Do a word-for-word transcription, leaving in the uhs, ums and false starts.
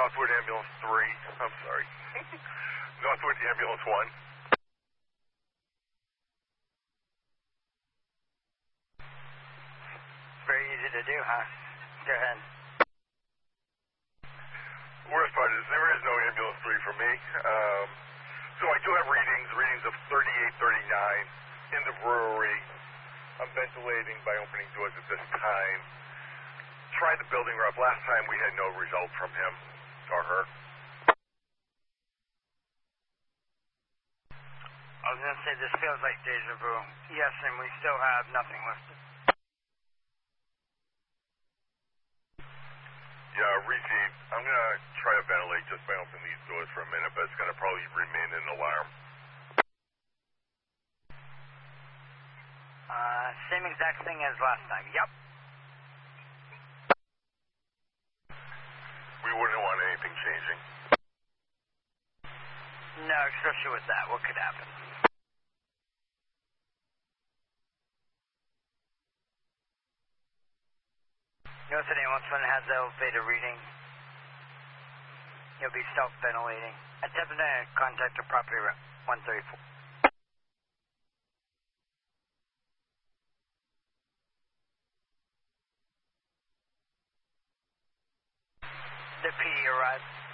Northwood Ambulance three. I'm sorry. Northwood Ambulance one. Very easy to do, huh? Go ahead. Worst part is there is no ambulance three for me. Um, so I do have readings, readings of thirty-eight, thirty-nine in the brewery. I'm ventilating by opening doors at this time. Tried the building rep. Last time we had no result from him or her. I was going to say, this feels like deja vu. Yes, and we still have nothing listed. Yeah, repeat. I'm going to try to ventilate just by opening these doors for a minute, but it's going to probably remain an alarm. Uh, same exact thing as last time. Yep. We wouldn't want anything changing. No, especially with that. What could happen? Note that ambulance one has elevator reading. You'll be self-ventilating. Attempt to contact the property rep, one thirty-four. The P D arrived.